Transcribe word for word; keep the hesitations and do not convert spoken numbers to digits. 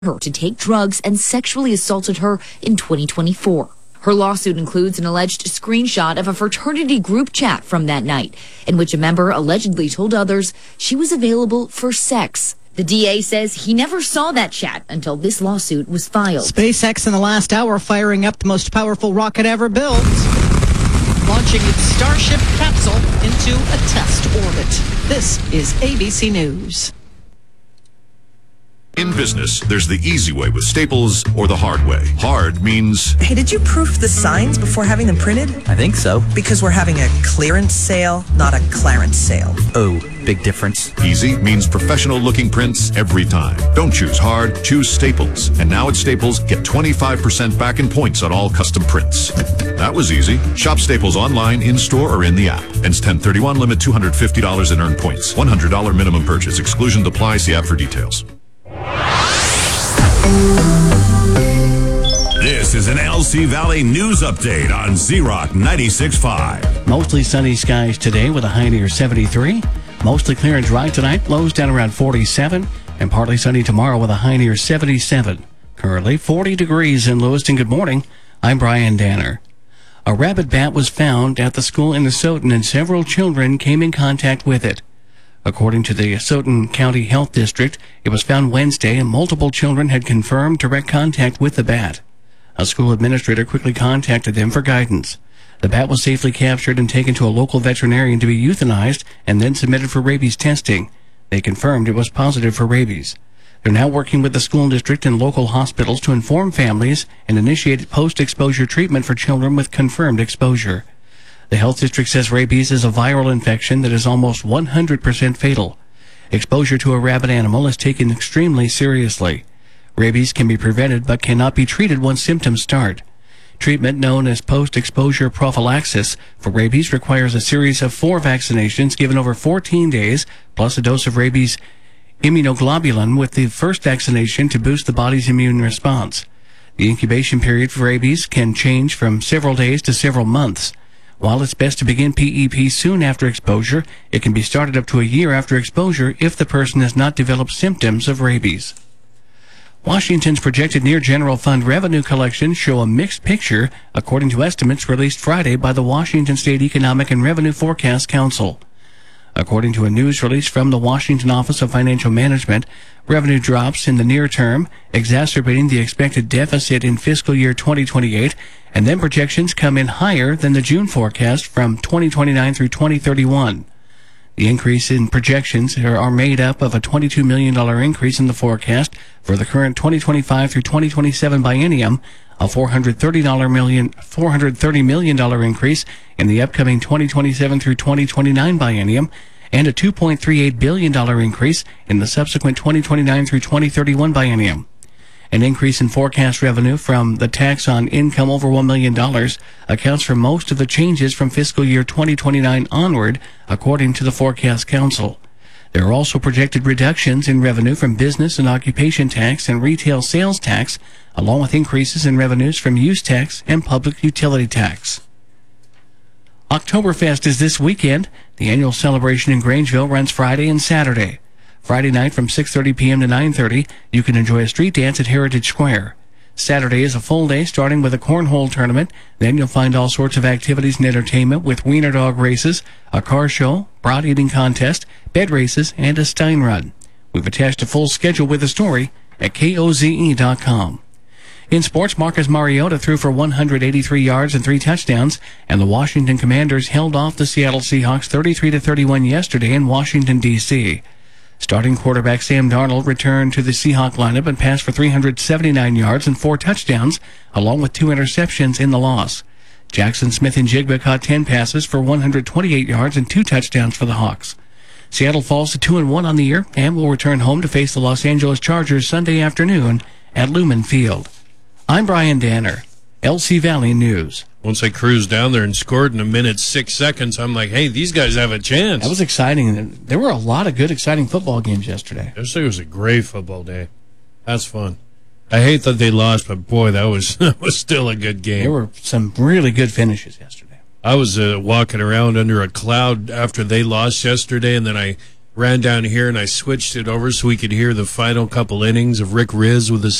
her to take drugs and sexually assaulted her in twenty twenty-four. Her lawsuit includes an alleged screenshot of a fraternity group chat from that night, in which a member allegedly told others she was available for sex. The D A says he never saw that chat until this lawsuit was filed. SpaceX in the last hour firing up the most powerful rocket ever built, launching its Starship capsule into a test orbit. This is A B C News. In business, there's the easy way with Staples or the hard way. Hard means... Hey, did you proof the signs before having them printed? I think so. Because we're having a clearance sale, not a clarence sale. Oh, big difference. Easy means professional-looking prints every time. Don't choose hard, choose Staples. And now at Staples, get twenty-five percent back in points on all custom prints. That was easy. Shop Staples online, in-store, or in the app. Ends ten thirty-one, limit two hundred fifty dollars in earned points. one hundred dollars minimum purchase. Exclusion applies. See app for details. This is an L C Valley News Update on Z-Rock ninety-six point five. Mostly sunny skies today with a high near seventy-three. Mostly clear and dry tonight, lows down around forty-seven. And partly sunny tomorrow with a high near seventy-seven. Currently forty degrees in Lewiston. Good morning. I'm Brian Danner. A rabid bat was found at the school in Asotin and several children came in contact with it. According to the Asotin County Health District, it was found Wednesday and multiple children had confirmed direct contact with the bat. A school administrator quickly contacted them for guidance. The bat was safely captured and taken to a local veterinarian to be euthanized and then submitted for rabies testing. They confirmed it was positive for rabies. They're now working with the school district and local hospitals to inform families and initiate post-exposure treatment for children with confirmed exposure. The health district says rabies is a viral infection that is almost one hundred percent fatal. Exposure to a rabid animal is taken extremely seriously. Rabies can be prevented but cannot be treated once symptoms start. Treatment known as post-exposure prophylaxis for rabies requires a series of four vaccinations given over fourteen days, plus a dose of rabies immunoglobulin with the first vaccination to boost the body's immune response. The incubation period for rabies can change from several days to several months. While it's best to begin P E P soon after exposure, it can be started up to a year after exposure if the person has not developed symptoms of rabies. Washington's projected near general fund revenue collections show a mixed picture, according to estimates released Friday by the Washington State Economic and Revenue Forecast Council. According to a news release from the Washington Office of Financial Management, revenue drops in the near term, exacerbating the expected deficit in fiscal year twenty twenty-eight, and then projections come in higher than the June forecast from twenty twenty-nine through twenty thirty-one. The increase in projections are made up of a twenty-two million dollars increase in the forecast for the current twenty twenty-five through twenty twenty-seven biennium, a four hundred thirty million dollars increase in the upcoming twenty twenty-seven through twenty twenty-nine biennium, and a two point three eight billion dollars increase in the subsequent twenty twenty-nine through twenty thirty-one biennium. An increase in forecast revenue from the tax on income over one million dollars accounts for most of the changes from fiscal year twenty twenty-nine onward, according to the Forecast Council. There are also projected reductions in revenue from business and occupation tax and retail sales tax, along with increases in revenues from use tax and public utility tax. Oktoberfest is this weekend. The annual celebration in Grangeville runs Friday and Saturday. Friday night from six thirty p.m. to nine thirty, you can enjoy a street dance at Heritage Square. Saturday is a full day starting with a cornhole tournament. Then you'll find all sorts of activities and entertainment with wiener dog races, a car show, broad eating contest, bed races, and a Stein run. We've attached a full schedule with a story at K O Z E dot com. In sports, Marcus Mariota threw for one hundred eighty-three yards and three touchdowns, and the Washington Commanders held off the Seattle Seahawks thirty-three to thirty-one yesterday in Washington, D C Starting quarterback Sam Darnold returned to the Seahawk lineup and passed for three hundred seventy-nine yards and four touchdowns, along with two interceptions in the loss. Jackson Smith-Njigba caught ten passes for one hundred twenty-eight yards and two touchdowns for the Hawks. Seattle falls to two and one on the year and will return home to face the Los Angeles Chargers Sunday afternoon at Lumen Field. I'm Brian Danner, L C Valley News. Once I cruised down there and scored in a minute six seconds, I'm like, hey, these guys have a chance. That was exciting. There were a lot of good, exciting football games yesterday. Yesterday was a great football day. That's fun. I hate that they lost, but boy, that was that was still a good game. There were some really good finishes yesterday. I was uh, walking around under a cloud after they lost yesterday, and then I ran down here and I switched it over so we could hear the final couple innings of Rick Riz with the